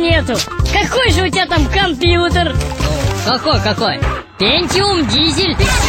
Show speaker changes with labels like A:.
A: нету. Какой же у тебя там компьютер?
B: Какой? Pentium дизель